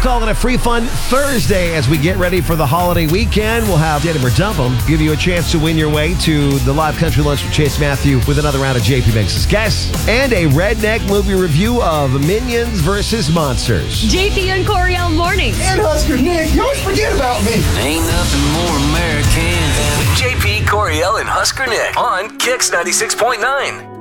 all on a free fun Thursday as we get ready for the holiday weekend. We'll have Get 'em or Dump 'em, give you a chance to win your way to the live country lunch with Chase Matthew with another round of JP Makes Guess, and a redneck movie review of Minions vs. Monsters. JP and Coriel mornings. And Husker Nick, you always forget about me. Ain't nothing more American than JP, Coriel, and Husker Nick on Kix 96.9.